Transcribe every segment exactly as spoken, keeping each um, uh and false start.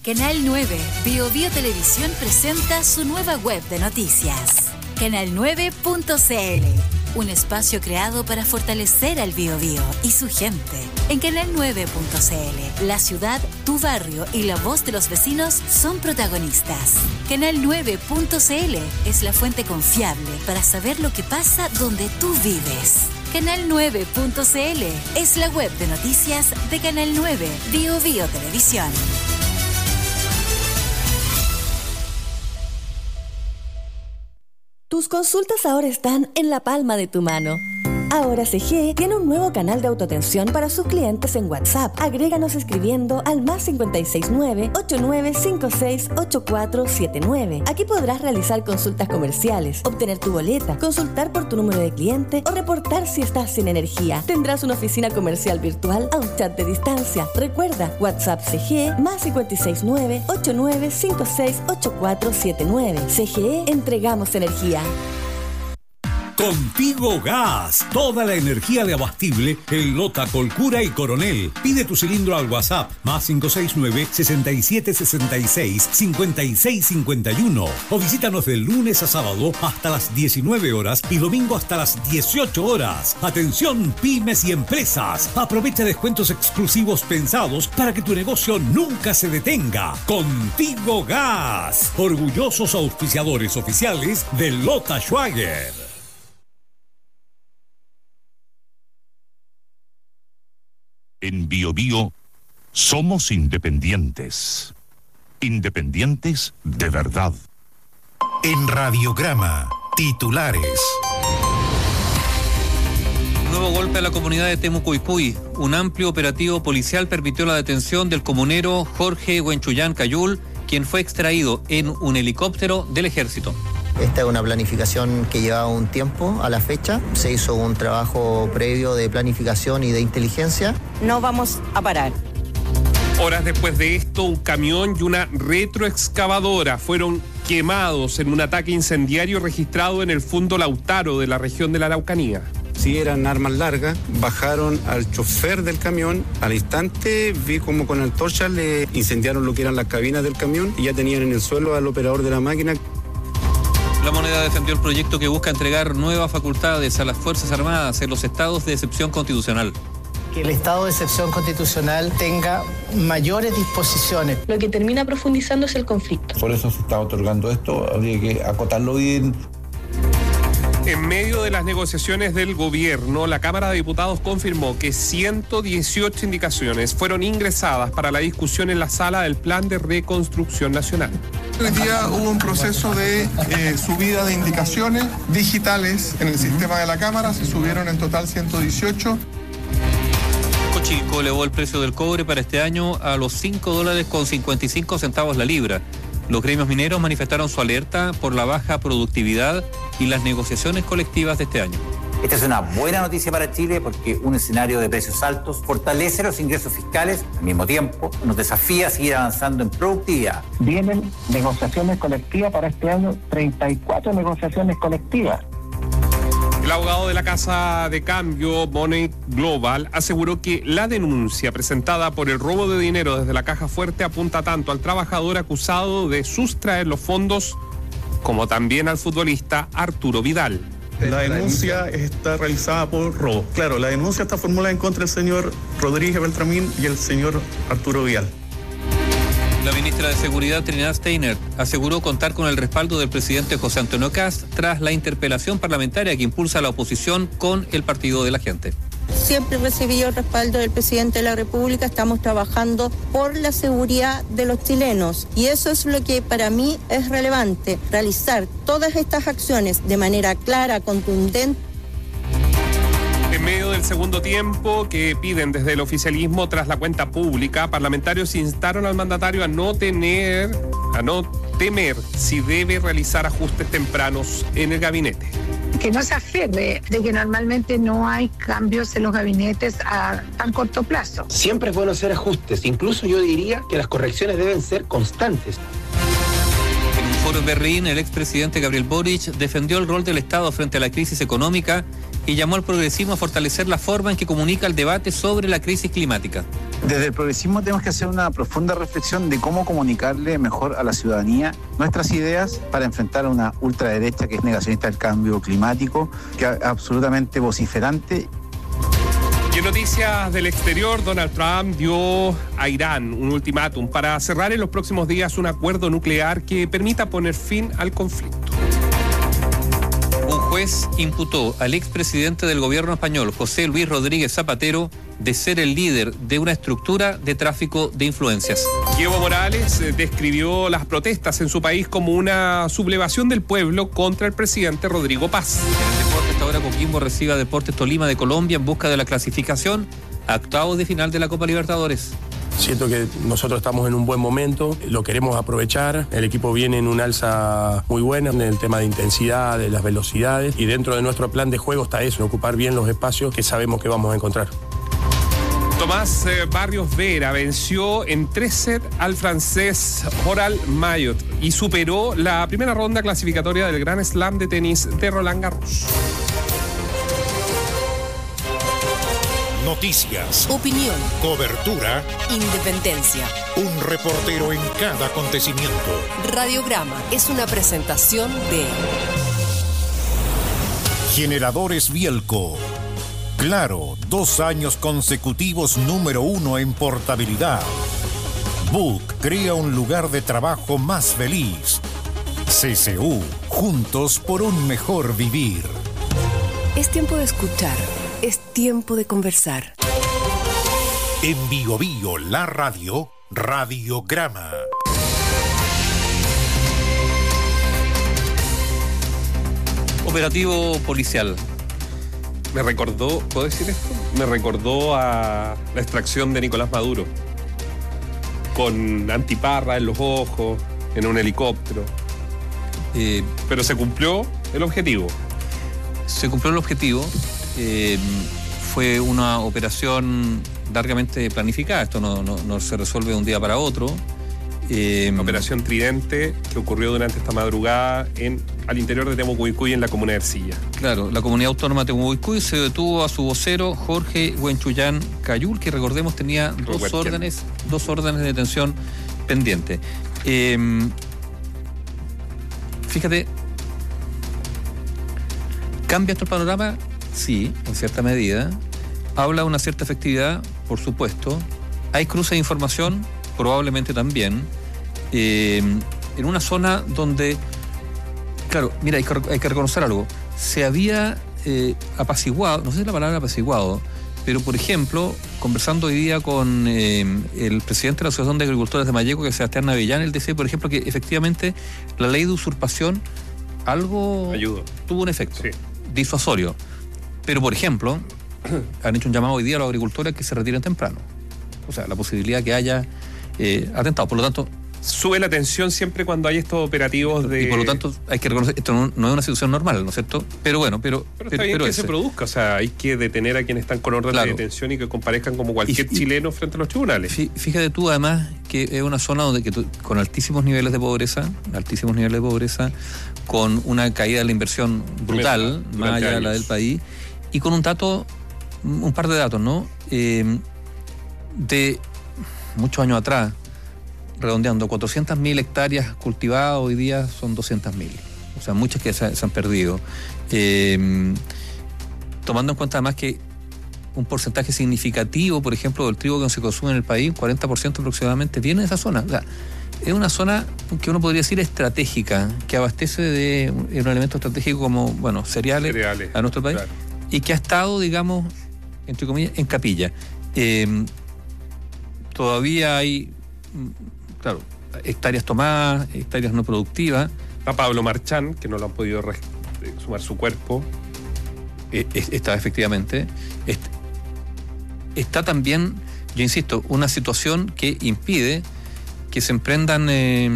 Canal nueve, Bio Bio Televisión presenta su nueva web de noticias. canal nueve punto c l, un espacio creado para fortalecer al Bio Bio y su gente. En canal nueve punto c l, la ciudad, tu barrio y la voz de los vecinos son protagonistas. canal nueve punto c l es la fuente confiable para saber lo que pasa donde tú vives. canal nueve punto c l es la web de noticias de Canal nueve, Bio Bio Televisión. Tus consultas ahora están en la palma de tu mano. Ahora C G tiene un nuevo canal de autoatención para sus clientes en WhatsApp. Agréganos escribiendo al más cinco seis nueve, ocho nueve cinco seis, ocho cuatro siete nueve. Aquí podrás realizar consultas comerciales, obtener tu boleta, consultar por tu número de cliente o reportar si estás sin energía. Tendrás una oficina comercial virtual a un chat de distancia. Recuerda, WhatsApp C G más cinco seis nueve, ocho nueve cinco seis, ocho cuatro siete nueve. C G E, entregamos energía. Contigo Gas, toda la energía de abastible en Lota, Colcura y Coronel. Pide tu cilindro al WhatsApp más cinco seis nueve, seis siete seis seis, cinco seis cinco uno o visítanos de lunes a sábado hasta las diecinueve horas y domingo hasta las dieciocho horas. Atención pymes y empresas, aprovecha descuentos exclusivos pensados para que tu negocio nunca se detenga. Contigo Gas, orgullosos auspiciadores oficiales de Lota Schwager. En Bio Bio somos independientes. Independientes de verdad. En Radiograma, titulares. Nuevo golpe a la comunidad de Temucuicui. Un amplio operativo policial permitió la detención del comunero Jorge Huenchuyán Cayul, quien fue extraído en un helicóptero del ejército. Esta es una planificación que llevaba un tiempo a la fecha. Se hizo un trabajo previo de planificación y de inteligencia. No vamos a parar. Horas después de esto, un camión y una retroexcavadora fueron quemados en un ataque incendiario registrado en el Fundo Lautaro de la región de la Araucanía. Sí, eran armas largas, bajaron al chofer del camión, al instante vi como con antorchas le incendiaron lo que eran las cabinas del camión y ya tenían en el suelo al operador de la máquina. La Moneda defendió el proyecto que busca entregar nuevas facultades a las Fuerzas Armadas en los estados de excepción constitucional. Que el estado de excepción constitucional tenga mayores disposiciones. Lo que termina profundizando es el conflicto. Por eso se está otorgando esto, habría que acotarlo bien. En medio de las negociaciones del gobierno, la Cámara de Diputados confirmó que ciento dieciocho indicaciones fueron ingresadas para la discusión en la sala del Plan de Reconstrucción Nacional. Hoy día hubo un proceso de eh, subida de indicaciones digitales en el sistema de la Cámara, se subieron en total ciento dieciocho. Cochilco elevó el precio del cobre para este año a los cinco dólares con cincuenta y cinco centavos la libra. Los gremios mineros manifestaron su alerta por la baja productividad y las negociaciones colectivas de este año. Esta es una buena noticia para Chile porque un escenario de precios altos fortalece los ingresos fiscales, al mismo tiempo nos desafía a seguir avanzando en productividad. Vienen negociaciones colectivas para este año, treinta y cuatro negociaciones colectivas. El abogado de la Casa de Cambio, Money Global, aseguró que la denuncia presentada por el robo de dinero desde la Caja Fuerte apunta tanto al trabajador acusado de sustraer los fondos como también al futbolista Arturo Vidal. La denuncia está realizada por robo. Claro, la denuncia está formulada en contra del señor Rodríguez Beltramín y el señor Arturo Vidal. La ministra de Seguridad, Trinidad Steiner, aseguró contar con el respaldo del presidente José Antonio Kast tras la interpelación parlamentaria que impulsa la oposición con el Partido de la Gente. Siempre recibí el respaldo del presidente de la República, estamos trabajando por la seguridad de los chilenos y eso es lo que para mí es relevante, realizar todas estas acciones de manera clara, contundente. En medio del segundo tiempo que piden desde el oficialismo tras la cuenta pública, parlamentarios instaron al mandatario a no tener, a no temer si debe realizar ajustes tempranos en el gabinete. Que no se aferre de que normalmente no hay cambios en los gabinetes a tan corto plazo. Siempre es bueno hacer ajustes, incluso yo diría que las correcciones deben ser constantes. En un foro en Berlín, el expresidente Gabriel Boric defendió el rol del Estado frente a la crisis económica y llamó al progresismo a fortalecer la forma en que comunica el debate sobre la crisis climática. Desde el progresismo tenemos que hacer una profunda reflexión de cómo comunicarle mejor a la ciudadanía nuestras ideas para enfrentar a una ultraderecha que es negacionista del cambio climático, que es absolutamente vociferante. Y en noticias del exterior, Donald Trump dio a Irán un ultimátum para cerrar en los próximos días un acuerdo nuclear que permita poner fin al conflicto. Un juez imputó al expresidente del gobierno español, José Luis Rodríguez Zapatero, de ser el líder de una estructura de tráfico de influencias. Evo Morales describió las protestas en su país como una sublevación del pueblo contra el presidente Rodrigo Paz. En el deporte, esta hora Coquimbo recibe a Deportes Tolima de Colombia en busca de la clasificación a octavos de final de la Copa Libertadores. Siento que nosotros estamos en un buen momento, lo queremos aprovechar, el equipo viene en un alza muy buena en el tema de intensidad, de las velocidades, y dentro de nuestro plan de juego está eso, ocupar bien los espacios que sabemos que vamos a encontrar. Tomás eh, Barrios Vera venció en tres sets al francés Oral Mayot y superó la primera ronda clasificatoria del Grand Slam de tenis de Roland Garros. Noticias, opinión, cobertura, independencia. Un reportero en cada acontecimiento. Radiograma es una presentación de Generadores Bielco. Claro, dos años consecutivos número uno en portabilidad. Book crea un lugar de trabajo más feliz. C C U, juntos por un mejor vivir. Es tiempo de escuchar. Es tiempo de conversar. En Bio Bio, la radio, Radiograma. Operativo policial. Me recordó, ¿puedo decir esto? Me recordó a la extracción de Nicolás Maduro. Con antiparra en los ojos, en un helicóptero. Eh, Pero se cumplió el objetivo. Se cumplió el objetivo. Eh, fue una operación largamente planificada. Esto no, no, no se resuelve de un día para otro. Eh, Operación Tridente que ocurrió durante esta madrugada en, al interior de Temucuicui, en la comuna de Ercilla. Claro, la comunidad autónoma de Temucuicui se detuvo a su vocero Jorge Huenchuyán Cayul, que recordemos tenía dos órdenes, dos órdenes de detención pendientes. Eh, fíjate, ¿cambia esto el panorama? Sí, en cierta medida. Habla de una cierta efectividad, por supuesto. Hay cruce de información, probablemente también. Eh, en una zona donde, claro, mira, hay que, hay que reconocer algo. Se había eh, apaciguado, no sé si la palabra apaciguado, pero por ejemplo, conversando hoy día con eh, el presidente de la Asociación de Agricultores de Malleco, que es Sebastián Navellán, él decía, por ejemplo, que efectivamente la ley de usurpación algo Ayudo. tuvo un efecto sí. disuasorio. Pero, por ejemplo, han hecho un llamado hoy día a los agricultores que se retiren temprano. O sea, la posibilidad que haya eh, atentado. Por lo tanto, sube la tensión siempre cuando hay estos operativos de... Y por lo tanto, hay que reconocer, esto no, no es una situación normal, ¿no es cierto? Pero bueno, pero... Pero está bien pero que ese. se produzca, o sea, hay que detener a quienes están con orden claro. de detención y que comparezcan como cualquier y, chileno frente a los tribunales. Fíjate tú, además, que es una zona donde que tú, con altísimos niveles de pobreza, altísimos niveles de pobreza, con una caída de la inversión brutal, más allá de la del país, y con un dato, un par de datos, ¿no? Eh, de muchos años atrás, redondeando, cuatrocientas mil hectáreas cultivadas, hoy día son doscientas mil. O sea, muchas que se, se han perdido. Eh, tomando en cuenta además que un porcentaje significativo, por ejemplo, del trigo que se consume en el país, cuarenta por ciento aproximadamente, viene de esa zona. O sea, es una zona que uno podría decir estratégica, que abastece de un elemento estratégico como, bueno, cereales, cereales a nuestro país, claro. Y que ha estado, digamos, entre comillas, en capilla. Eh, todavía hay, claro, hectáreas tomadas, hectáreas no productivas. Está Pablo Marchán, que no lo han podido res- sumar su cuerpo. Eh, está efectivamente. Está, está también, yo insisto, una situación que impide que se emprendan eh,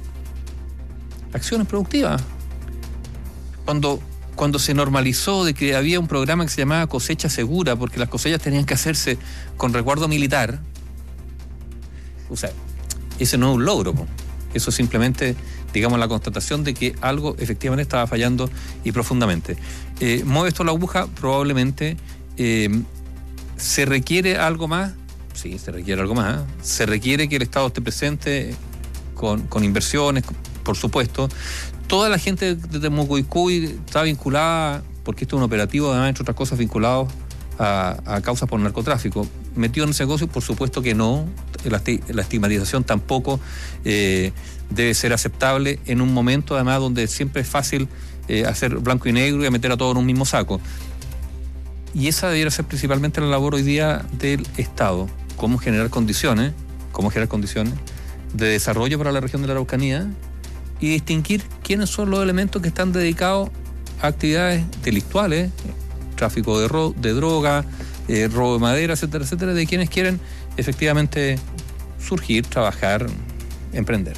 acciones productivas. Cuando, cuando se normalizó de que había un programa que se llamaba cosecha segura, porque las cosechas tenían que hacerse con resguardo militar, o sea, ese no es un logro, po. Eso es simplemente, digamos, la constatación de que algo efectivamente estaba fallando y profundamente. Eh, ¿Mueve esto la aguja? Probablemente. Eh, ¿Se requiere algo más? Sí, se requiere algo más. ¿eh? Se requiere que el Estado esté presente con, con inversiones, por supuesto. Toda la gente de Temucuicui está vinculada, porque esto es un operativo, además, entre otras cosas, vinculado a, a causas por narcotráfico. ¿Metido en ese negocio? Por supuesto que no. La, la estigmatización tampoco eh, debe ser aceptable en un momento, además, donde siempre es fácil eh, hacer blanco y negro y meter a todos en un mismo saco. Y esa debiera ser principalmente la labor hoy día del Estado. Cómo generar condiciones, cómo generar condiciones de desarrollo para la región de la Araucanía y distinguir quiénes son los elementos que están dedicados a actividades delictuales, tráfico de, ro- de droga, eh, robo de madera, etcétera, etcétera, de quienes quieren efectivamente surgir, trabajar, emprender.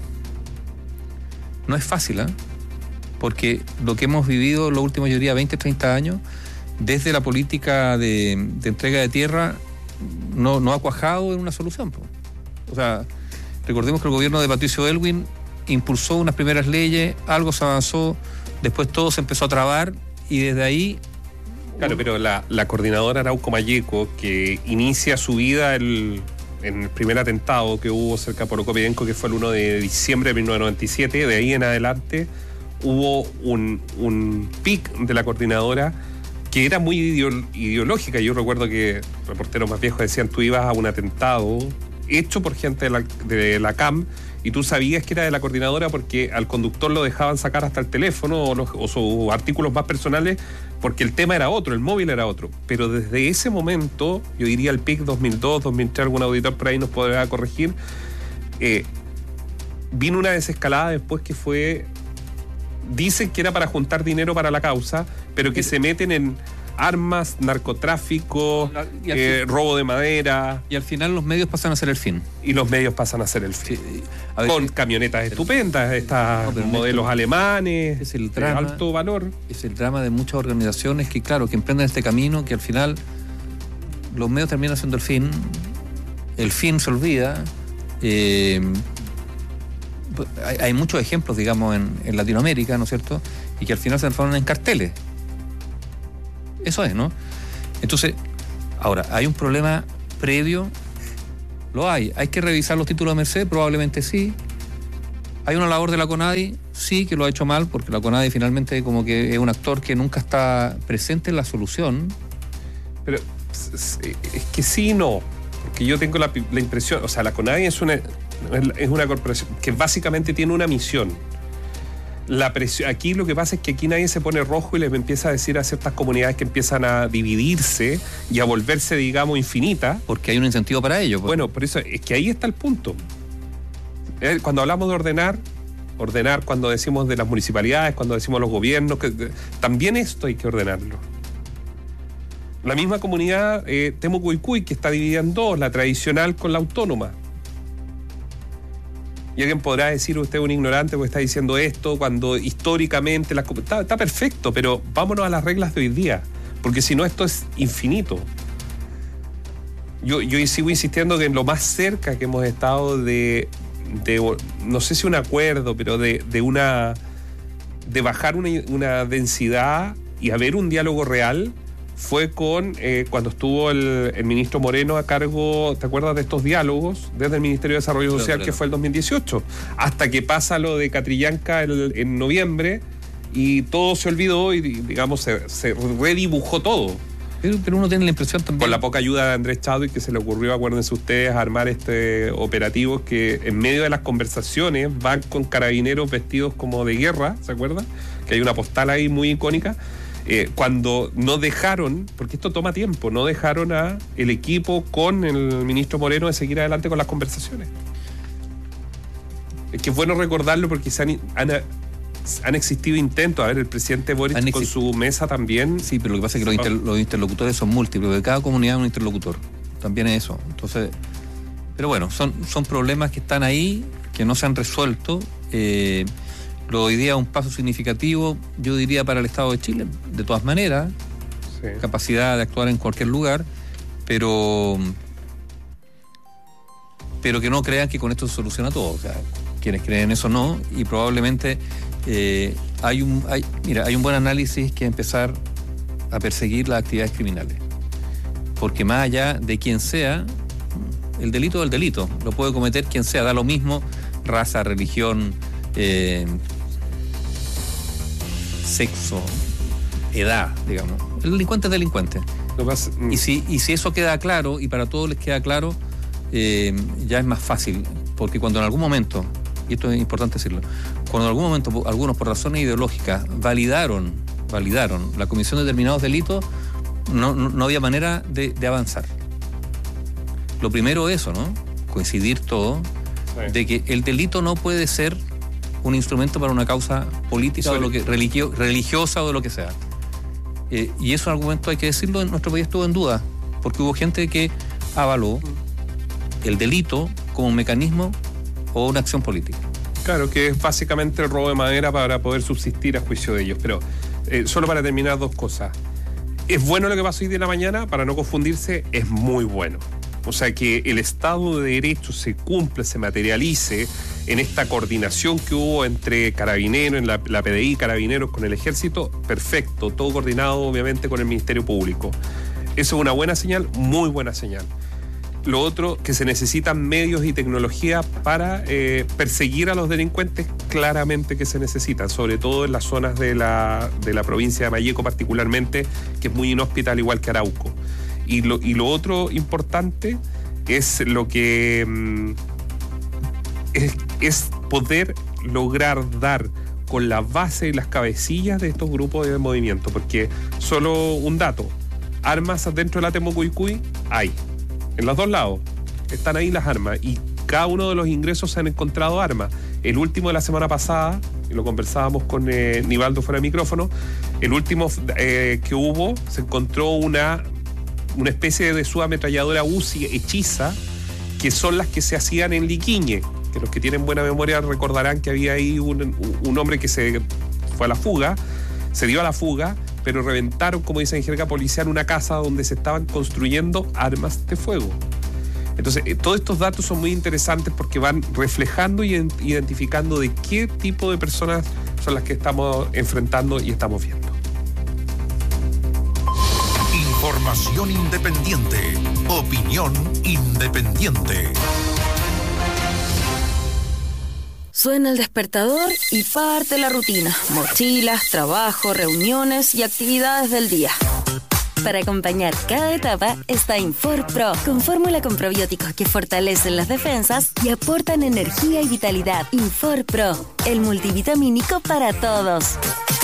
No es fácil, ¿eh? Porque lo que hemos vivido los últimos, yo diría, veinte, treinta años, desde la política de, de entrega de tierra, no, no ha cuajado en una solución. Po. O sea, recordemos que el gobierno de Patricio Aylwin impulsó unas primeras leyes, algo se avanzó, después todo se empezó a trabar y desde ahí... Claro, pero la, la coordinadora Arauco Malleco, que inicia su vida el, en el primer atentado que hubo cerca de Porocopidenco, que fue el primero de diciembre de mil novecientos noventa y siete, de ahí en adelante hubo un, un pic de la coordinadora que era muy ideo- ideológica. Yo recuerdo que reporteros más viejos decían, tú ibas a un atentado hecho por gente de la, de la C A M y tú sabías que era de la coordinadora porque al conductor lo dejaban sacar hasta el teléfono o, los, o sus artículos más personales porque el tema era otro, el móvil era otro. Pero desde ese momento, yo diría el pic dos mil dos, dos mil tres, algún auditor por ahí nos podrá corregir, eh, vino una desescalada después que fue... Dicen que era para juntar dinero para la causa, pero que se meten en armas, narcotráfico, eh, robo de madera. Y al final los medios pasan a ser el fin. Y los medios pasan a ser el fin. Sí, a ver, con camionetas pero, estupendas, estos no, modelos alemanes, es el drama, de alto valor. Es el drama de muchas organizaciones que, claro, que emprenden este camino, que al final los medios terminan siendo el fin, el fin se olvida. Eh, Hay, hay muchos ejemplos, digamos, en, en Latinoamérica, ¿no es cierto? Y que al final se transforman en carteles. Eso es, ¿no? Entonces, ahora, ¿hay un problema previo? Lo hay. ¿Hay que revisar los títulos de Merced? Probablemente sí. ¿Hay una labor de la CONADI? Sí, que lo ha hecho mal, porque la CONADI finalmente como que es un actor que nunca está presente en la solución. Pero es que sí y no. Porque yo tengo la, la impresión, o sea, la CONADI es una... es una corporación que básicamente tiene una misión. La presión, aquí lo que pasa es que aquí nadie se pone rojo y les empieza a decir a ciertas comunidades que empiezan a dividirse y a volverse, digamos, infinitas. Porque hay un incentivo para ello. Pues. Bueno, por eso es que ahí está el punto. Cuando hablamos de ordenar, ordenar cuando decimos de las municipalidades, cuando decimos los gobiernos, que, también esto hay que ordenarlo. La misma comunidad eh, Temucuicui, que está dividida en dos, la tradicional con la autónoma. Y alguien podrá decir, usted es un ignorante porque está diciendo esto, cuando históricamente... Las, está, está perfecto, pero vámonos a las reglas de hoy día, porque si no esto es infinito. Yo, yo sigo insistiendo que en lo más cerca que hemos estado de, de no sé si un acuerdo, pero de, de una... de bajar una, una densidad y haber un diálogo real, fue con eh, cuando estuvo el, el ministro Moreno a cargo, ¿te acuerdas de estos diálogos? Desde el Ministerio de Desarrollo Social, claro, claro. Que fue el dos mil dieciocho, hasta que pasa lo de Catrillanca el, en noviembre y todo se olvidó y, digamos, se, se redibujó todo. Pero, pero uno tiene la impresión también... Con la poca ayuda de Andrés Chadwick, que se le ocurrió, acuérdense ustedes, armar este operativo que en medio de las conversaciones van con carabineros vestidos como de guerra, ¿se acuerdan? Que hay una postal ahí muy icónica. Eh, cuando no dejaron, porque esto toma tiempo, no dejaron a el equipo con el ministro Moreno de seguir adelante con las conversaciones. Es que es bueno recordarlo porque se han, han, han existido intentos. A ver, el presidente Boric han con exist- su mesa también. Sí, pero lo que pasa es que los, inter- los interlocutores son múltiples, de cada comunidad es un interlocutor. También es eso. Entonces, pero bueno, son, son problemas que están ahí, que no se han resuelto. Eh, Lo hoy día un paso significativo, yo diría, para el Estado de Chile, de todas maneras, sí. Capacidad de actuar en cualquier lugar, pero pero que no crean que con esto se soluciona todo. O sea, quienes creen eso no, y probablemente eh, hay un hay, mira, hay un buen análisis que empezar a perseguir las actividades criminales. Porque más allá de quien sea, el delito es el delito, lo puede cometer quien sea, da lo mismo raza, religión, eh, sexo, edad, digamos. El delincuente es delincuente. Pasa, mm. y, si, y si eso queda claro, y para todos les queda claro, eh, ya es más fácil, porque cuando en algún momento, y esto es importante decirlo, cuando en algún momento algunos por razones ideológicas validaron, validaron la comisión de determinados delitos, no, no, no había manera de, de avanzar. Lo primero es eso, ¿no? Coincidir todo, sí, de que el delito no puede ser un instrumento para una causa política o lo que, religio, religiosa o de lo que sea. Eh, y eso en algún momento, hay que decirlo, en nuestro país estuvo en duda, porque hubo gente que avaló el delito como un mecanismo o una acción política. Claro, que es básicamente el robo de madera para poder subsistir a juicio de ellos. Pero eh, solo para terminar, dos cosas. Es bueno lo que pasó hoy de la mañana, para no confundirse, es muy bueno. O sea, que el Estado de Derecho se cumpla, se materialice en esta coordinación que hubo entre Carabineros, en la, la P D I, Carabineros con el Ejército, perfecto, todo coordinado obviamente con el Ministerio Público. Eso es una buena señal, muy buena señal. Lo otro, que se necesitan medios y tecnología para eh, perseguir a los delincuentes, claramente que se necesitan, sobre todo en las zonas de la, de la provincia de Malleco particularmente, que es muy inhóspita, al igual que Arauco. Y lo, y lo otro importante es lo que mm, es, es poder lograr dar con la base y las cabecillas de estos grupos de movimiento, porque solo un dato, armas dentro de la Temucuicui hay, en los dos lados están ahí las armas, y cada uno de los ingresos se han encontrado armas. El último de la semana pasada, y lo conversábamos con eh, Nivaldo fuera de micrófono, el último eh, que hubo, se encontró una una especie de subametralladora U C I hechiza, que son las que se hacían en Liquiñe, que los que tienen buena memoria recordarán que había ahí un, un hombre que se fue a la fuga, se dio a la fuga, pero reventaron, como dicen en jerga policial, una casa donde se estaban construyendo armas de fuego. Entonces, eh, todos estos datos son muy interesantes porque van reflejando y identificando de qué tipo de personas son las que estamos enfrentando y estamos viendo. Información independiente. Opinión independiente. Suena el despertador y parte la rutina. Mochilas, trabajo, reuniones y actividades del día. Para acompañar cada etapa está InforPro, con fórmula con probióticos que fortalecen las defensas y aportan energía y vitalidad. InforPro, el multivitamínico para todos.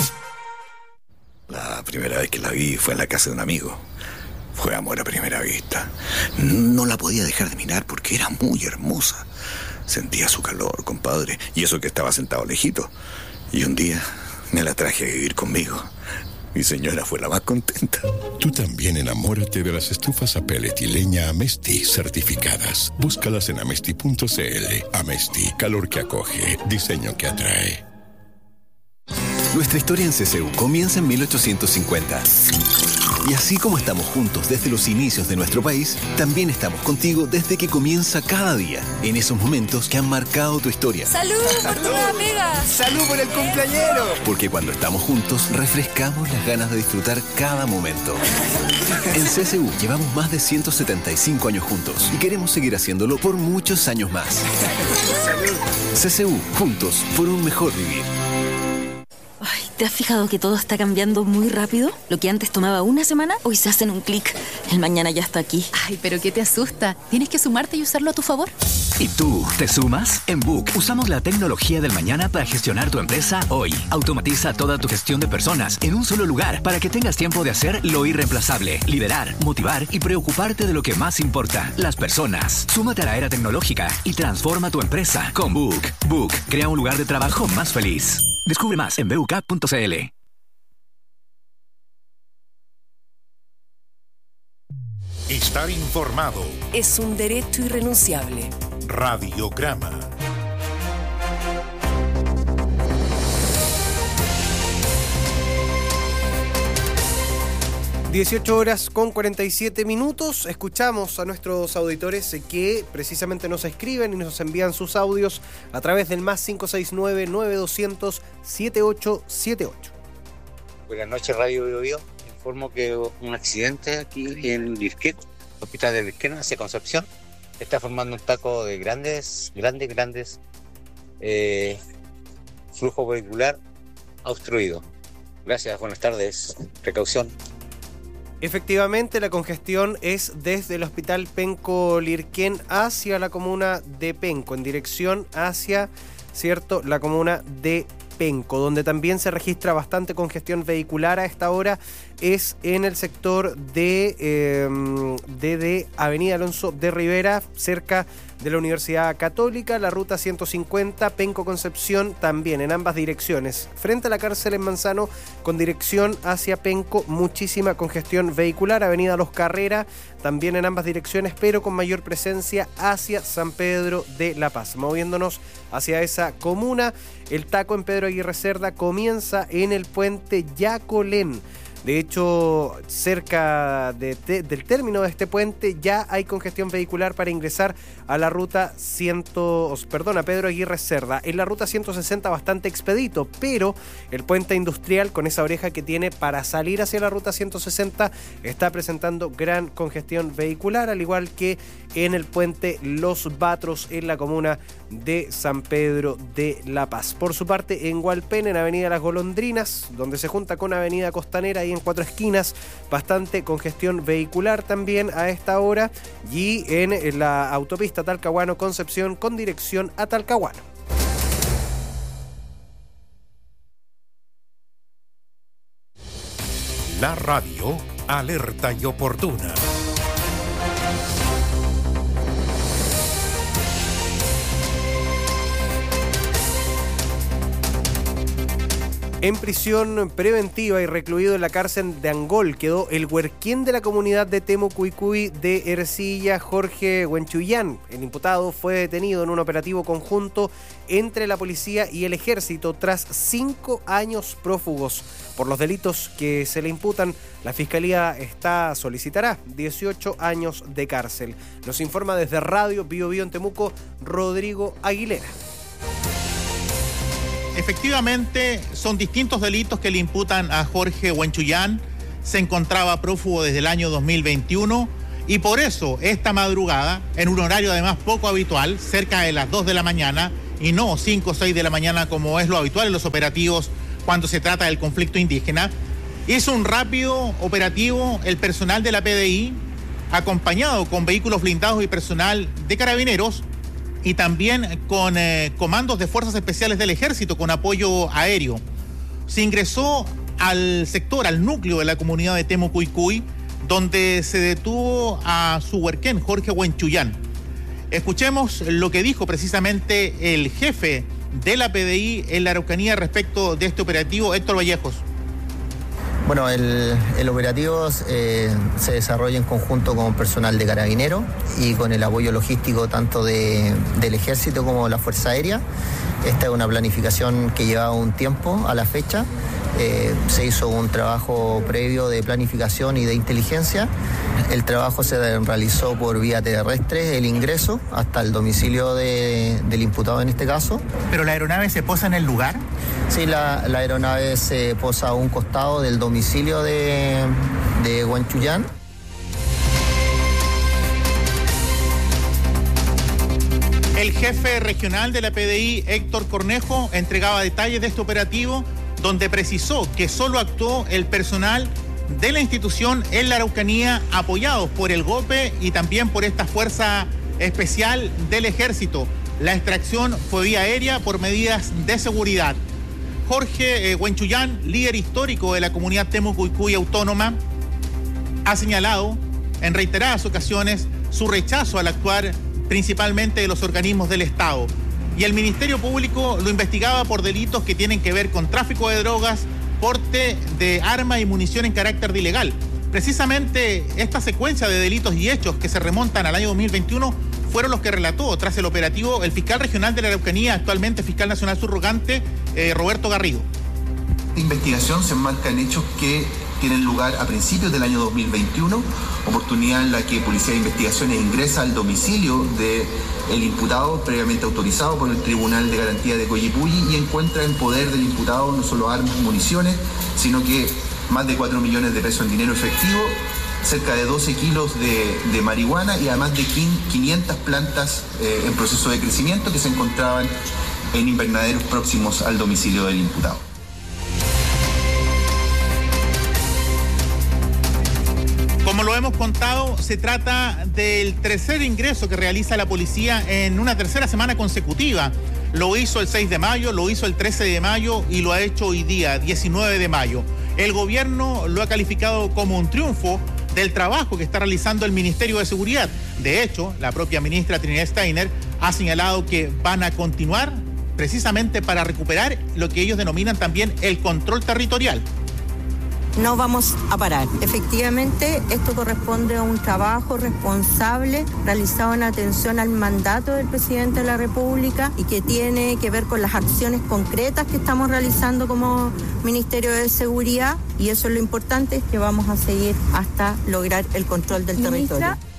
La primera vez que la vi fue en la casa de un amigo. Fue amor a primera vista. No la podía dejar de mirar porque era muy hermosa. Sentía su calor, compadre, y eso que estaba sentado lejito. Y un día me la traje a vivir conmigo. Mi señora fue la más contenta. Tú también enamórate de las estufas a pellet y leña Amesti certificadas. Búscalas en amesti punto c l. Amesti, calor que acoge, diseño que atrae. Nuestra historia en C C U comienza en mil ochocientos cincuenta. Y así como estamos juntos desde los inicios de nuestro país, también estamos contigo desde que comienza cada día, en esos momentos que han marcado tu historia. ¡Salud por tu amiga! ¡Salud por el cumpleañero! Porque cuando estamos juntos, refrescamos las ganas de disfrutar cada momento. En C C U llevamos más de ciento setenta y cinco años juntos y queremos seguir haciéndolo por muchos años más. C C U, juntos por un mejor vivir. Ay, ¿te has fijado que todo está cambiando muy rápido? Lo que antes tomaba una semana, hoy se hace en un clic. El mañana ya está aquí. Ay, pero ¿qué te asusta? Tienes que sumarte y usarlo a tu favor. ¿Y tú, te sumas? En Book usamos la tecnología del mañana para gestionar tu empresa hoy. Automatiza toda tu gestión de personas en un solo lugar para que tengas tiempo de hacer lo irreemplazable, liderar, motivar y preocuparte de lo que más importa, las personas. Súmate a la era tecnológica y transforma tu empresa con Book. Book crea un lugar de trabajo más feliz. Descubre más en b u k punto c l. Estar informado es un derecho irrenunciable. Radiograma. dieciocho horas con cuarenta y siete minutos. Escuchamos a nuestros auditores que precisamente nos escriben y nos envían sus audios a través del más cinco seis nueve, nueve dos cero cero, siete ocho siete ocho. Buenas noches, Radio Bio Bio. Informo que hubo un accidente aquí en Lirquén, hospital de Lirquén, hacia Concepción. Está formando un taco de grandes, grandes, grandes eh, flujo vehicular obstruido. Gracias, buenas tardes. Precaución. Efectivamente, la congestión es desde el hospital Penco Lirquén hacia la comuna de Penco, en dirección hacia, cierto, la comuna de Penco, donde también se registra bastante congestión vehicular a esta hora, es en el sector de, eh, de, de Avenida Alonso de Rivera, cerca de la Universidad Católica, la ruta ciento cincuenta, Penco Concepción, también en ambas direcciones. Frente a la cárcel en Manzano, con dirección hacia Penco, muchísima congestión vehicular, Avenida Los Carrera, también en ambas direcciones, pero con mayor presencia hacia San Pedro de La Paz. Moviéndonos hacia esa comuna, el taco en Pedro Aguirre Cerda comienza en el puente Yacolén. De hecho, cerca de te, del término de este puente ya hay congestión vehicular para ingresar a la ruta cien, perdón, a Pedro Aguirre Cerda. En la ruta ciento sesenta bastante expedito, pero el puente industrial con esa oreja que tiene para salir hacia la ruta ciento sesenta está presentando gran congestión vehicular, al igual que en el puente Los Batros en la comuna de San Pedro de La Paz. Por su parte, en Hualpén, en Avenida Las Golondrinas, donde se junta con Avenida Costanera y en Cuatro Esquinas, bastante congestión vehicular también a esta hora, y en la autopista Talcahuano-Concepción con dirección a Talcahuano. La radio alerta y oportuna. En prisión preventiva y recluido en la cárcel de Angol quedó el huerquén de la comunidad de Temucuicui de Ercilla, Jorge Huenchuyán. El imputado fue detenido en un operativo conjunto entre la policía y el ejército tras cinco años prófugos. Por los delitos que se le imputan, la Fiscalía está, solicitará dieciocho años de cárcel. Nos informa desde Radio Bio Bio en Temuco, Rodrigo Aguilera. Efectivamente, son distintos delitos que le imputan a Jorge Huenchuyán. Se encontraba prófugo desde el año dos mil veintiuno y por eso esta madrugada, en un horario además poco habitual, cerca de las dos de la mañana y no cinco o seis de la mañana como es lo habitual en los operativos cuando se trata del conflicto indígena, hizo un rápido operativo el personal de la P D I, acompañado con vehículos blindados y personal de carabineros, y también con eh, comandos de fuerzas especiales del ejército con apoyo aéreo. Se ingresó al sector, al núcleo de la comunidad de Temucuicui, donde se detuvo a su huerquén, Jorge Huenchuyán. Escuchemos lo que dijo precisamente el jefe de la P D I en la Araucanía respecto de este operativo, Héctor Vallejos. Bueno, el, el operativo eh, se desarrolla en conjunto con personal de Carabineros y con el apoyo logístico tanto de, del Ejército como de la Fuerza Aérea. Esta es una planificación que llevaba un tiempo a la fecha. Eh, se hizo un trabajo previo de planificación y de inteligencia. El trabajo se realizó por vía terrestre, el ingreso hasta el domicilio de, del imputado en este caso. ¿Pero la aeronave se posa en el lugar? Sí, la, la aeronave se posa a un costado del domicilio de, de Huenchuyán. El jefe regional de la P D I, Héctor Cornejo, entregaba detalles de este operativo, donde precisó que solo actuó el personal de la institución en la Araucanía, apoyados por el GOPE y también por esta fuerza especial del ejército. La extracción fue vía aérea por medidas de seguridad. Jorge eh, Huenchuyán, líder histórico de la comunidad Temucuicui autónoma, ha señalado en reiteradas ocasiones su rechazo al actuar principalmente de los organismos del Estado. Y el Ministerio Público lo investigaba por delitos que tienen que ver con tráfico de drogas, porte de armas y munición en carácter de ilegal. Precisamente esta secuencia de delitos y hechos que se remontan al año dos mil veintiuno fueron los que relató tras el operativo el fiscal regional de la Araucanía, actualmente fiscal nacional subrogante, eh, Roberto Garrido. La investigación se enmarca en hechos que tienen lugar a principios del año dos mil veintiuno, oportunidad en la que Policía de Investigaciones ingresa al domicilio del imputado previamente autorizado por el Tribunal de Garantía de Coyipulli y encuentra en poder del imputado no solo armas y municiones, sino que más de cuatro millones de pesos en dinero efectivo, cerca de doce kilos de, de marihuana y además de quinientas plantas eh, en proceso de crecimiento que se encontraban en invernaderos próximos al domicilio del imputado. Como lo hemos contado, se trata del tercer ingreso que realiza la policía en una tercera semana consecutiva. Lo hizo el seis de mayo, lo hizo el trece de mayo y lo ha hecho hoy día, diecinueve de mayo. El gobierno lo ha calificado como un triunfo del trabajo que está realizando el Ministerio de Seguridad. De hecho, la propia ministra Trinidad Steiner ha señalado que van a continuar precisamente para recuperar lo que ellos denominan también el control territorial. No vamos a parar. Efectivamente, esto corresponde a un trabajo responsable realizado en atención al mandato del presidente de la República y que tiene que ver con las acciones concretas que estamos realizando como Ministerio de Seguridad, y eso es lo importante, es que vamos a seguir hasta lograr el control del Ministra. territorio.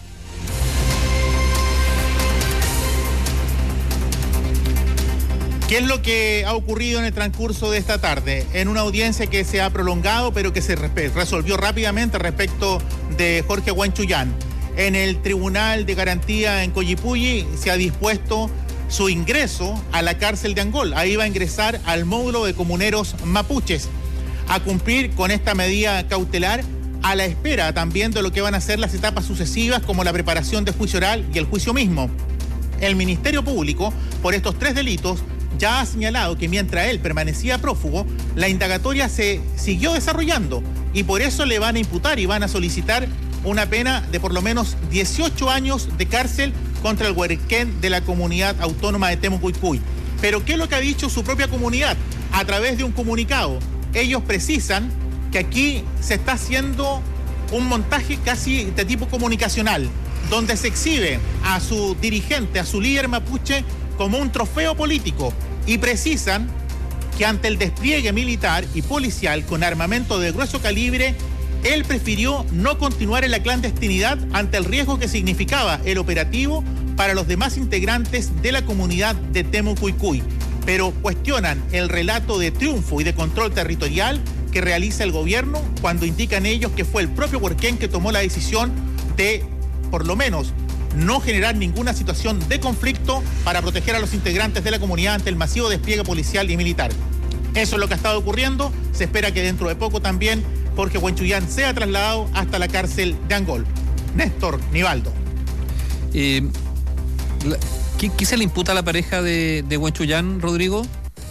¿Qué es lo que ha ocurrido en el transcurso de esta tarde? En una audiencia que se ha prolongado, pero que se resolvió rápidamente respecto de Jorge Huanchuyán. En el Tribunal de Garantía en Coyipulli se ha dispuesto su ingreso a la cárcel de Angol. Ahí va a ingresar al módulo de comuneros mapuches a cumplir con esta medida cautelar, a la espera también de lo que van a ser las etapas sucesivas, como la preparación de juicio oral y el juicio mismo. El Ministerio Público, por estos tres delitos, ya ha señalado que mientras él permanecía prófugo, la indagatoria se siguió desarrollando y por eso le van a imputar y van a solicitar una pena de por lo menos dieciocho años de cárcel contra el huerquén de la comunidad autónoma de Temucuicui. Pero ¿qué es lo que ha dicho su propia comunidad? A través de un comunicado, ellos precisan que aquí se está haciendo un montaje casi de tipo comunicacional, donde se exhibe a su dirigente, a su líder mapuche, como un trofeo político, y precisan que ante el despliegue militar y policial con armamento de grueso calibre, él prefirió no continuar en la clandestinidad ante el riesgo que significaba el operativo para los demás integrantes de la comunidad de Temucuicui, pero cuestionan el relato de triunfo y de control territorial que realiza el gobierno cuando indican ellos que fue el propio Huerquén que tomó la decisión de, por lo menos, no generar ninguna situación de conflicto para proteger a los integrantes de la comunidad ante el masivo despliegue policial y militar. Eso es lo que ha estado ocurriendo. Se espera que dentro de poco también Jorge Huanchuyán sea trasladado hasta la cárcel de Angol. Néstor Nivaldo. Eh, la, ¿qué, ¿Qué se le imputa a la pareja de, de Huanchuyán, Rodrigo?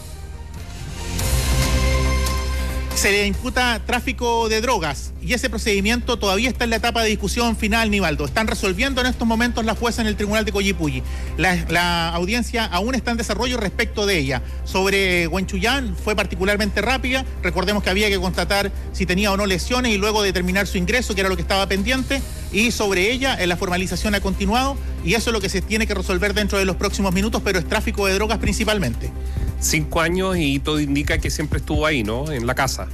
Se le imputa tráfico de drogas y ese procedimiento todavía está en la etapa de discusión final, Nivaldo. Están resolviendo en estos momentos la jueza en el Tribunal de Coyipulli. La, la audiencia aún está en desarrollo respecto de ella. Sobre Huanchuyán fue particularmente rápida. Recordemos que había que constatar si tenía o no lesiones y luego determinar su ingreso, que era lo que estaba pendiente. Y sobre ella, la formalización ha continuado y eso es lo que se tiene que resolver dentro de los próximos minutos, pero es tráfico de drogas principalmente. Cinco años y todo indica que siempre estuvo ahí, ¿no? En la casa.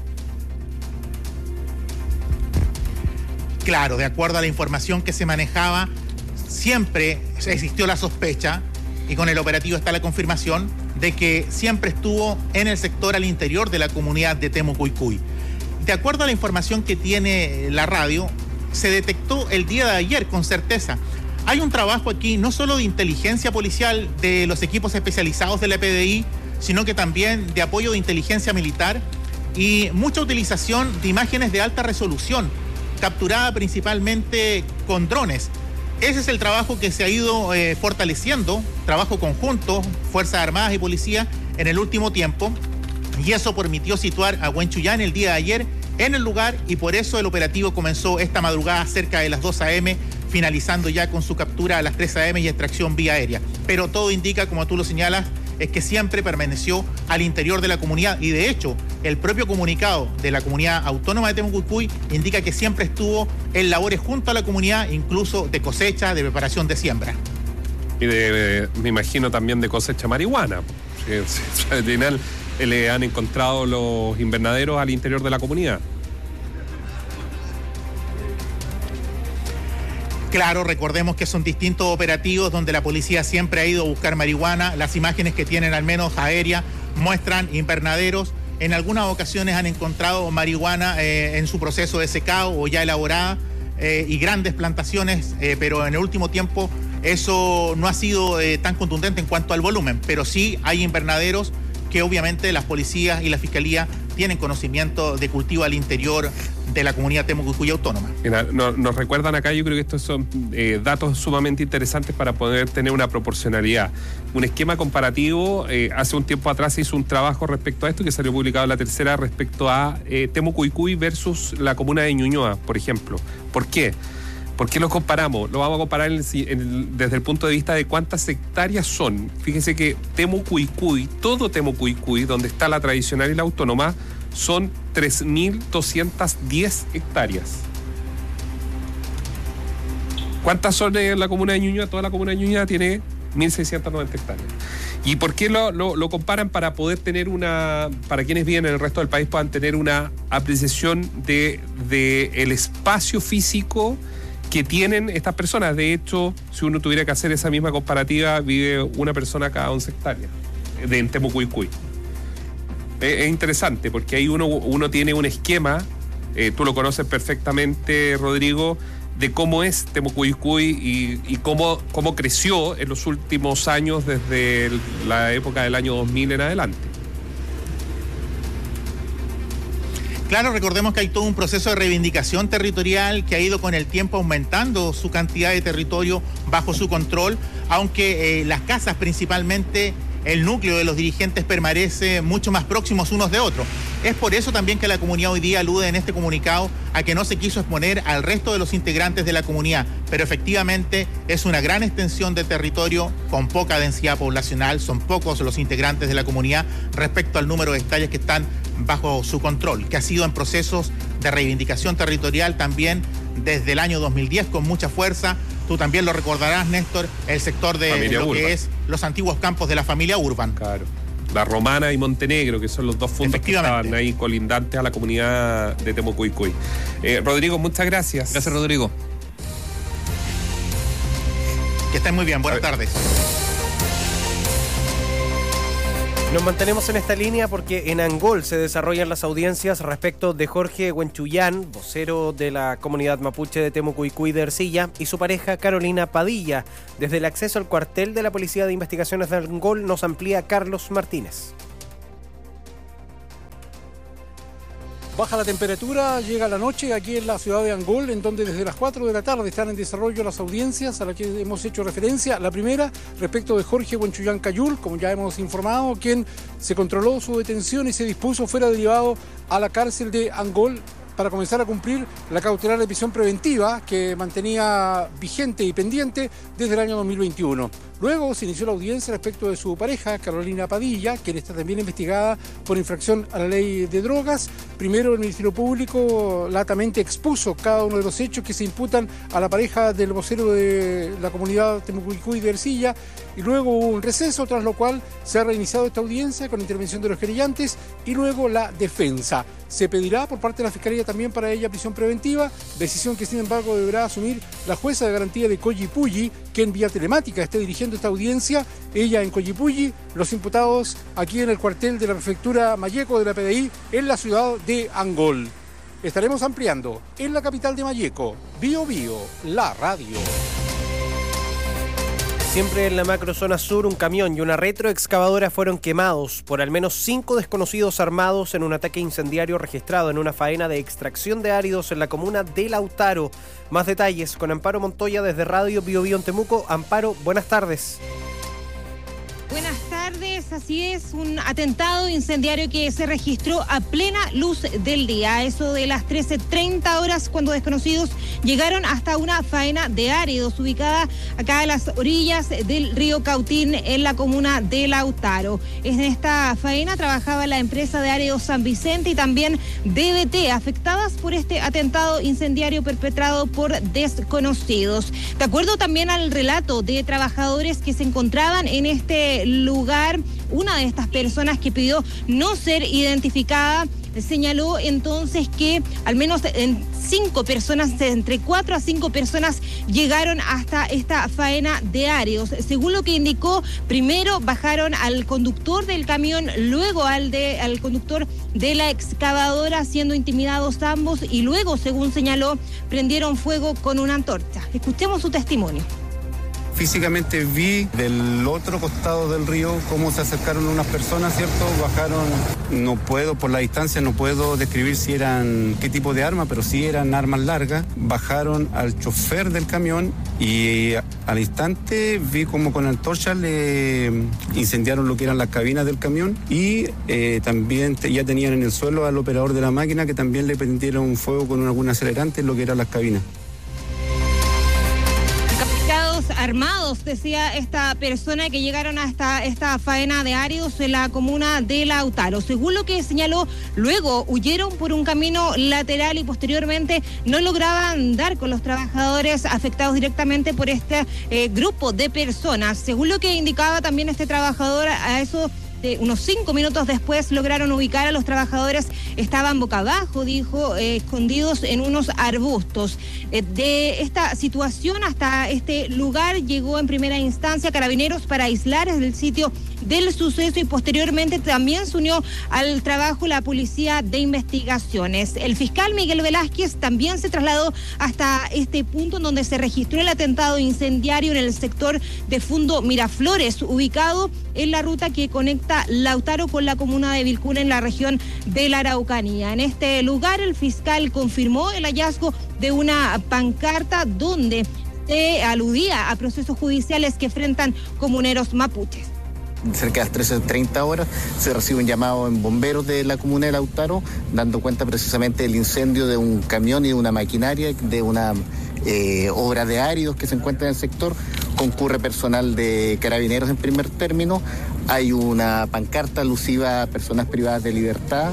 Claro, de acuerdo a la información que se manejaba, siempre existió la sospecha, y con el operativo está la confirmación, de que siempre estuvo en el sector al interior de la comunidad de Temucuicui. De acuerdo a la información que tiene la radio, se detectó el día de ayer con certeza. Hay un trabajo aquí no solo de inteligencia policial de los equipos especializados de la P D I, sino que también de apoyo de inteligencia militar y mucha utilización de imágenes de alta resolución, capturada principalmente con drones. Ese es el trabajo que se ha ido eh, fortaleciendo, trabajo conjunto, Fuerzas Armadas y Policía en el último tiempo, y eso permitió situar a Huanchuyán el día de ayer en el lugar, y por eso el operativo comenzó esta madrugada cerca de las dos a eme, finalizando ya con su captura a las tres a eme y extracción vía aérea. Pero todo indica, como tú lo señalas, es que siempre permaneció al interior de la comunidad, y de hecho el propio comunicado de la comunidad autónoma de Temucuicui indica que siempre estuvo en labores junto a la comunidad, incluso de cosecha, de preparación de siembra. Y de, me imagino también de cosecha marihuana. Al final le han encontrado los invernaderos al interior de la comunidad. Claro, recordemos que son distintos operativos donde la policía siempre ha ido a buscar marihuana. Las imágenes que tienen, al menos aéreas, muestran invernaderos. En algunas ocasiones han encontrado marihuana eh, en su proceso de secado o ya elaborada eh, y grandes plantaciones, eh, pero en el último tiempo eso no ha sido eh, tan contundente en cuanto al volumen, pero sí hay invernaderos que obviamente las policías y la fiscalía tienen conocimiento de cultivo al interior de la comunidad Temuco-Cuycuy Autónoma. Mira, no, nos recuerdan acá, yo creo que estos son eh, datos sumamente interesantes para poder tener una proporcionalidad. Un esquema comparativo, eh, hace un tiempo atrás se hizo un trabajo respecto a esto que salió publicado en La Tercera respecto a eh, Temuco-Cuycuy versus la comuna de Ñuñoa, por ejemplo. ¿Por qué? ¿Por qué lo comparamos? Lo vamos a comparar en el, en, desde el punto de vista de cuántas hectáreas son. Fíjense que Temuco-Cuycuy, todo Temuco-Cuycuy, donde está la tradicional y la autónoma, son tres mil doscientas diez hectáreas. ¿Cuántas son en la comuna de Ñuñoa? Toda la comuna de Ñuñoa tiene mil seiscientas noventa hectáreas. ¿Y por qué lo, lo, lo comparan? Para poder tener una, para quienes viven en el resto del país puedan tener una apreciación de, de el espacio físico que tienen estas personas. De hecho, si uno tuviera que hacer esa misma comparativa, vive una persona cada once hectáreas de en Temuco-Cuycuy. Es, es interesante porque ahí uno, uno tiene un esquema, eh, tú lo conoces perfectamente, Rodrigo, de cómo es Temuco-Cuycuy y, y cómo, cómo creció en los últimos años desde el, la época del año dos mil en adelante. Claro, recordemos que hay todo un proceso de reivindicación territorial que ha ido con el tiempo aumentando su cantidad de territorio bajo su control, aunque eh, las casas principalmente, el núcleo de los dirigentes permanece mucho más próximos unos de otros. Es por eso también que la comunidad hoy día alude en este comunicado a que no se quiso exponer al resto de los integrantes de la comunidad, pero efectivamente es una gran extensión de territorio con poca densidad poblacional, son pocos los integrantes de la comunidad respecto al número de hectáreas que están bajo su control, que ha sido en procesos de reivindicación territorial también desde el año dos mil diez con mucha fuerza. Tú también lo recordarás, Néstor, el sector de familia lo Urban, que es los antiguos campos de la familia Urban. Claro. La Romana y Montenegro, que son los dos puntos que estaban ahí colindantes a la comunidad de Temuco-Cuycuy. Eh, Rodrigo, muchas gracias. Gracias, Rodrigo. Que estén muy bien. Buenas tardes. Nos mantenemos en esta línea porque en Angol se desarrollan las audiencias respecto de Jorge Huenchuyán, vocero de la comunidad mapuche de Temuco-Cuycuy de Ercilla, y su pareja Carolina Padilla. Desde el acceso al cuartel de la Policía de Investigaciones de Angol nos amplía Carlos Martínez. Baja la temperatura, llega la noche aquí en la ciudad de Angol, en donde desde las cuatro de la tarde están en desarrollo las audiencias a las que hemos hecho referencia. La primera, respecto de Jorge Huenchuyán Cayul, como ya hemos informado, quien se controló su detención y se dispuso fuera derivado a la cárcel de Angol para comenzar a cumplir la cautelar de prisión preventiva que mantenía vigente y pendiente desde el año dos mil veintiuno. Luego se inició la audiencia respecto de su pareja, Carolina Padilla, quien está también investigada por infracción a la ley de drogas. Primero, el Ministerio Público latamente expuso cada uno de los hechos que se imputan a la pareja del vocero de la comunidad Temuco-Cuycuy de Ercilla, y luego hubo un receso, tras lo cual se ha reiniciado esta audiencia con intervención de los querellantes y luego la defensa. Se pedirá por parte de la Fiscalía también para ella prisión preventiva, decisión que sin embargo deberá asumir la jueza de garantía de Coyipulli, que en vía telemática esté dirigiendo esta audiencia, ella en Coyipulli, los imputados aquí en el cuartel de la prefectura Malleco de la P D I en la ciudad de Angol. Estaremos ampliando en la capital de Malleco, Bío Bío, la radio. Siempre en la macrozona sur, un camión y una retroexcavadora fueron quemados por al menos cinco desconocidos armados en un ataque incendiario registrado en una faena de extracción de áridos en la comuna de Lautaro. Más detalles con Amparo Montoya desde Radio Bío Bío en Temuco. Amparo, buenas tardes. Buenas tardes, así es, un atentado incendiario que se registró a plena luz del día, eso de las trece treinta horas, cuando desconocidos llegaron hasta una faena de áridos ubicada acá a las orillas del río Cautín en la comuna de Lautaro. En esta faena trabajaba la empresa de áridos San Vicente y también D B T, afectadas por este atentado incendiario perpetrado por desconocidos. De acuerdo también al relato de trabajadores que se encontraban en este lugar, una de estas personas que pidió no ser identificada señaló entonces que al menos en cinco personas, entre cuatro a cinco personas llegaron hasta esta faena de áreos. Según lo que indicó, primero bajaron al conductor del camión, luego al, de, al conductor de la excavadora, siendo intimidados ambos, y luego, según señaló, prendieron fuego con una antorcha. Escuchemos su testimonio. Físicamente vi del otro costado del río cómo se acercaron unas personas, ¿cierto? Bajaron, no puedo, por la distancia, no puedo describir si eran, qué tipo de arma, pero sí eran armas largas. Bajaron al chofer del camión y al instante vi como con antorcha le incendiaron lo que eran las cabinas del camión y eh, también te, ya tenían en el suelo al operador de la máquina que también le prendieron fuego con algún acelerante en lo que eran las cabinas. Armados, decía esta persona, que llegaron hasta esta faena de áreos en la comuna de Lautaro. Según lo que señaló, luego huyeron por un camino lateral y posteriormente no lograban dar con los trabajadores afectados directamente por este eh, grupo de personas. Según lo que indicaba también este trabajador, a eso de unos cinco minutos después lograron ubicar a los trabajadores. Estaban boca abajo, dijo, eh, escondidos en unos arbustos. Eh, de esta situación hasta este lugar llegó en primera instancia Carabineros para aislar el sitio del suceso y posteriormente también se unió al trabajo la Policía de Investigaciones. El fiscal Miguel Velázquez también se trasladó hasta este punto en donde se registró el atentado incendiario en el sector de Fundo Miraflores, ubicado en la ruta que conecta Lautaro con la comuna de Vilcún en la región de la Araucanía. En este lugar el fiscal confirmó el hallazgo de una pancarta donde se aludía a procesos judiciales que enfrentan comuneros mapuches. Cerca de las trece treinta horas se recibe un llamado en bomberos de la comuna de Lautaro, dando cuenta precisamente del incendio de un camión y de una maquinaria de una eh, obra de áridos que se encuentra en el sector. Concurre personal de Carabineros en primer término. Hay una pancarta alusiva a personas privadas de libertad.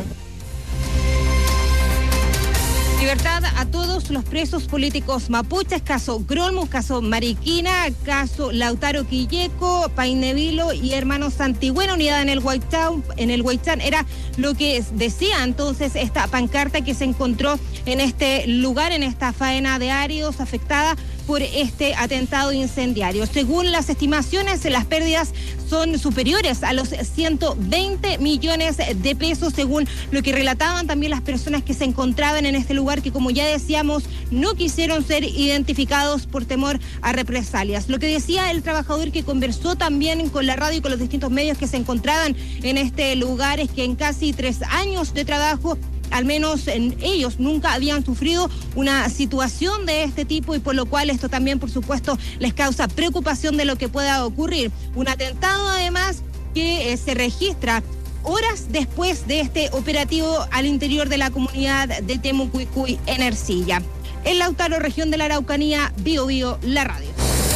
Libertad a todos los presos políticos mapuches, caso Grolmus, caso Mariquina, caso Lautaro Quilleco, Painevilo y Hermanos Santigüena, unidad en el Huaychán, en el Huaychán. Era lo que decía entonces esta pancarta que se encontró en este lugar, en esta faena de áridos afectada por este atentado incendiario. Según las estimaciones, las pérdidas son superiores a los ciento veinte millones de pesos, según lo que relataban también las personas que se encontraban en este lugar, que como ya decíamos, no quisieron ser identificados por temor a represalias. Lo que decía el trabajador que conversó también con la radio y con los distintos medios que se encontraban en este lugar es que en casi tres años de trabajo, al menos en ellos nunca habían sufrido una situación de este tipo y por lo cual esto también, por supuesto, les causa preocupación de lo que pueda ocurrir. Un atentado, además, que eh, se registra horas después de este operativo al interior de la comunidad de Temucuicui, en Ercilla. En Lautaro, región de la Araucanía, Bio Bio, la radio.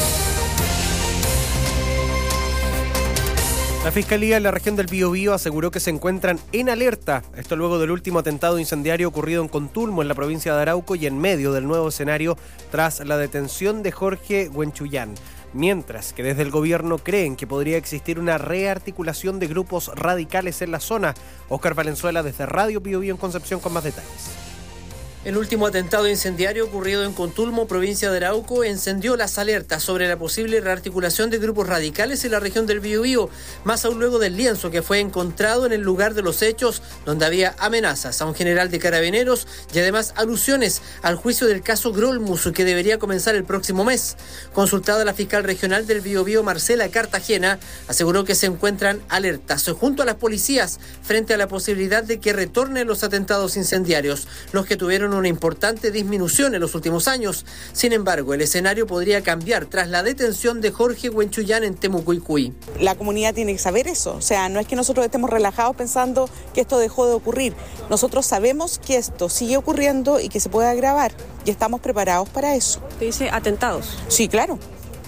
La Fiscalía en la región del Biobío aseguró que se encuentran en alerta, esto luego del último atentado incendiario ocurrido en Contulmo, en la provincia de Arauco, y en medio del nuevo escenario tras la detención de Jorge Huenchuyán. Mientras que desde el gobierno creen que podría existir una rearticulación de grupos radicales en la zona. Óscar Valenzuela desde Radio Biobío en Concepción con más detalles. El último atentado incendiario ocurrido en Contulmo, provincia de Arauco, encendió las alertas sobre la posible rearticulación de grupos radicales en la región del Biobío, más aún luego del lienzo que fue encontrado en el lugar de los hechos, donde había amenazas a un general de Carabineros y además alusiones al juicio del caso Grolmus, que debería comenzar el próximo mes. Consultada la fiscal regional del Biobío, Marcela Cartagena, aseguró que se encuentran alertas junto a las policías frente a la posibilidad de que retornen los atentados incendiarios, los que tuvieron una importante disminución en los últimos años. Sin embargo, el escenario podría cambiar tras la detención de Jorge Huenchuyán en Temucuicui. La comunidad tiene que saber eso, o sea, no es que nosotros estemos relajados pensando que esto dejó de ocurrir. Nosotros sabemos que esto sigue ocurriendo y que se puede agravar y estamos preparados para eso. ¿Te dice atentados? Sí, claro.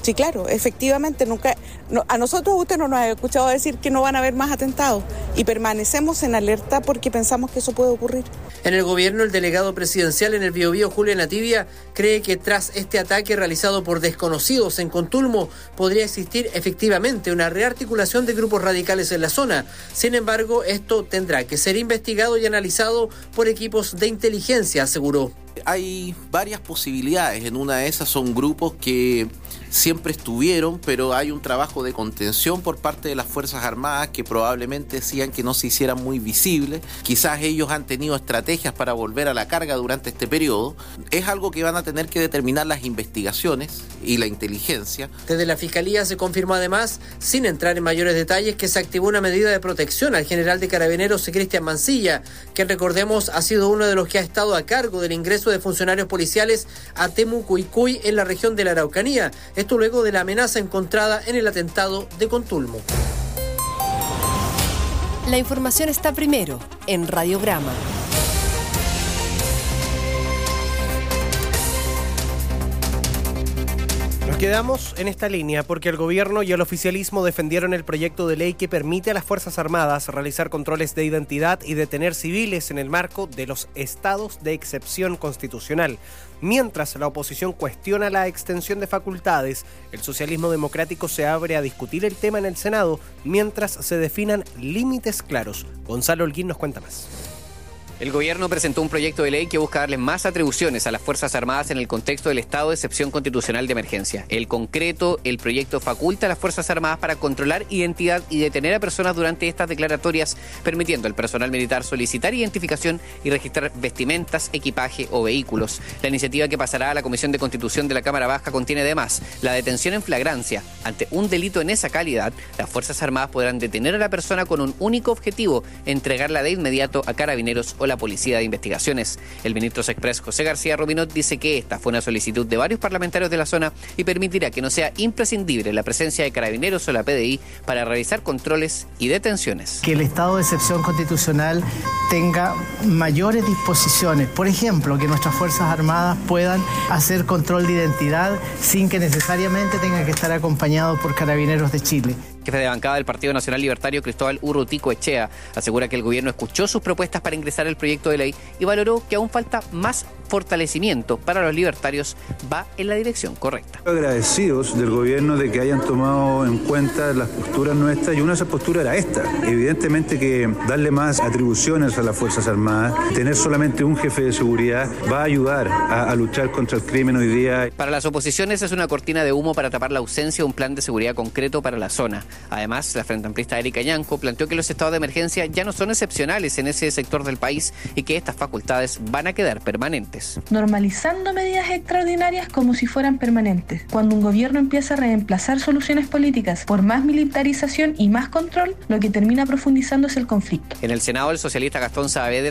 Sí, claro, efectivamente, nunca, no, a nosotros usted no nos ha escuchado decir que no van a haber más atentados y permanecemos en alerta porque pensamos que eso puede ocurrir. En el gobierno, el delegado presidencial en el Biobío, Julio Nativia, cree que tras este ataque realizado por desconocidos en Contulmo podría existir efectivamente una rearticulación de grupos radicales en la zona. Sin embargo, esto tendrá que ser investigado y analizado por equipos de inteligencia, aseguró. Hay varias posibilidades. En una de esas son grupos que siempre estuvieron, pero hay un trabajo de contención por parte de las Fuerzas Armadas que probablemente decían que no se hicieran muy visibles. Quizás ellos han tenido estrategias para volver a la carga durante este periodo. Es algo que van a tener que determinar las investigaciones y la inteligencia. Desde la Fiscalía se confirmó además, sin entrar en mayores detalles, que se activó una medida de protección al general de Carabineros Cristian Mancilla, que recordemos ha sido uno de los que ha estado a cargo del ingreso de funcionarios policiales a Temucuicuy en la región de la Araucanía. Esto luego de la amenaza encontrada en el atentado de Contulmo. La información está primero en Radiograma. Nos quedamos en esta línea porque el gobierno y el oficialismo defendieron el proyecto de ley que permite a las Fuerzas Armadas realizar controles de identidad y detener civiles en el marco de los estados de excepción constitucional. Mientras la oposición cuestiona la extensión de facultades, el socialismo democrático se abre a discutir el tema en el Senado mientras se definan límites claros. Gonzalo Holguín nos cuenta más. El gobierno presentó un proyecto de ley que busca darle más atribuciones a las Fuerzas Armadas en el contexto del estado de excepción constitucional de emergencia. En concreto, el proyecto faculta a las Fuerzas Armadas para controlar identidad y detener a personas durante estas declaratorias, permitiendo al personal militar solicitar identificación y registrar vestimentas, equipaje o vehículos. La iniciativa, que pasará a la Comisión de Constitución de la Cámara Baja, contiene además la detención en flagrancia. Ante un delito en esa calidad, las Fuerzas Armadas podrán detener a la persona con un único objetivo: entregarla de inmediato a Carabineros o la Policía de Investigaciones. El ministro Sexpress José García Rubinot dice que esta fue una solicitud de varios parlamentarios de la zona y permitirá que no sea imprescindible la presencia de Carabineros o la P D I para realizar controles y detenciones. Que el estado de excepción constitucional tenga mayores disposiciones, por ejemplo, que nuestras Fuerzas Armadas puedan hacer control de identidad sin que necesariamente tengan que estar acompañados por Carabineros de Chile. Jefe de bancada del Partido Nacional Libertario, Cristóbal Urrutico Echea, asegura que el gobierno escuchó sus propuestas para ingresar el proyecto de ley y valoró que aún falta más fortalecimiento para los libertarios. Va en la dirección correcta. Agradecidos del gobierno de que hayan tomado en cuenta las posturas nuestras, y una de esas posturas era esta. Evidentemente que darle más atribuciones a las Fuerzas Armadas, tener solamente un jefe de seguridad, va a ayudar a, a luchar contra el crimen hoy día. Para las oposiciones es una cortina de humo para tapar la ausencia de un plan de seguridad concreto para la zona. Además, la frente amplista Erika Ñanco planteó que los estados de emergencia ya no son excepcionales en ese sector del país y que estas facultades van a quedar permanentes. Normalizando medidas extraordinarias como si fueran permanentes. Cuando un gobierno empieza a reemplazar soluciones políticas por más militarización y más control, lo que termina profundizando es el conflicto. En el Senado, el socialista Gastón Saavedra